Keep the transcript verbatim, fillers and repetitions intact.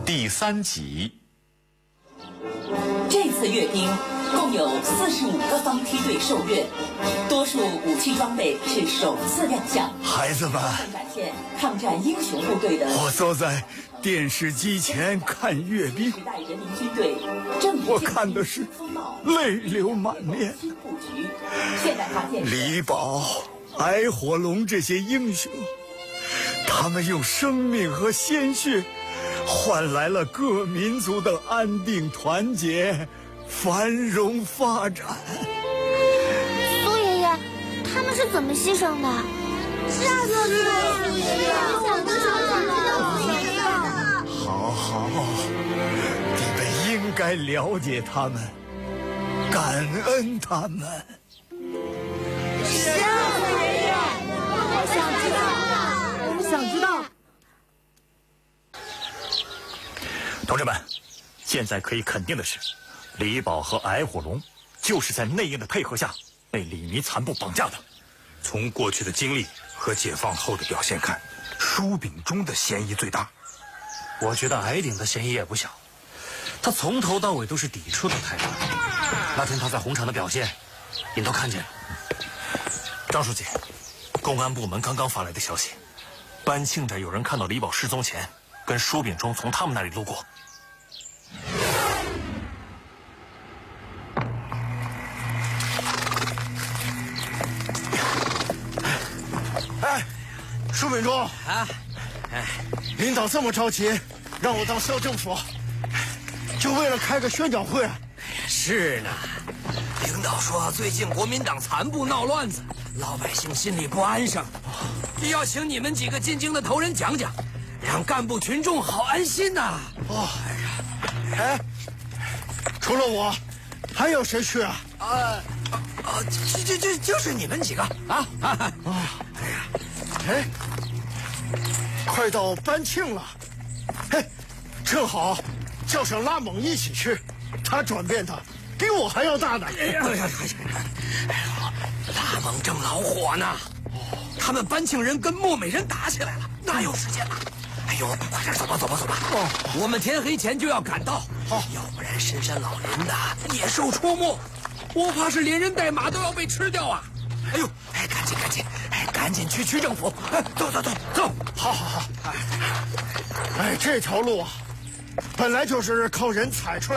第三集。 这次阅兵共有四十五个方梯队受阅，多数武器装备是首次亮相。 孩子们， 展现抗战英雄部队的。 我坐在电视机前看阅兵， 时代人民军队正我看的是泪流满面。 新布局，现代化建设。 李宝、矮火龙这些英雄，他们用生命和鲜血换来了各民族的安定团结、繁荣发展。 苏爷爷，他们是怎么牺牲的？是啊，苏爷爷，想知道，想知道，想知道。 好好，你们应该了解他们，感恩他们。 是啊，苏爷爷，我们想知道，我们想知道。 同志们，现在可以肯定的是，李宝和矮火龙就是在内应的配合下被李弥残部绑架的。 从过去的经历和解放后的表现看，舒秉忠的嫌疑最大。 我觉得矮顶的嫌疑也不小，他从头到尾都是抵触的态度。那天他在红场的表现，您都看见了。 张书记，公安部门刚刚发来的消息，班庆这有人看到李宝失踪前跟舒秉忠从他们那里路过。 哎，舒秉忠啊， 哎，领导这么着急，让我当校政府，就为了开个宣讲会。 是呢，领导说最近国民党残部闹乱子，老百姓心里不安生，要请你们几个进京的头人讲讲，让干部群众好安心呐。 哦，哎，除了我，还有谁去啊？ 啊啊，就就就就是你们几个啊啊！啊哎呀，哎，快到班庆了，嘿，正好叫上拉猛一起去，他转变的比我还要大呢。 哎呀，哎呀，哎呦，拉猛正恼火呢，他们班庆人跟漠美人打起来了，哪有时间了？哎呦，快点走吧，走吧，走吧！哦，我们天黑前就要赶到，哦，要不然深山老林的野兽出没，我怕是连人带马都要被吃掉啊！哎呦，哎，赶紧，赶紧，哎，赶紧去区政府！哎，走走走走！ 好好好！哎，这条路啊，本来就是靠人踩出来。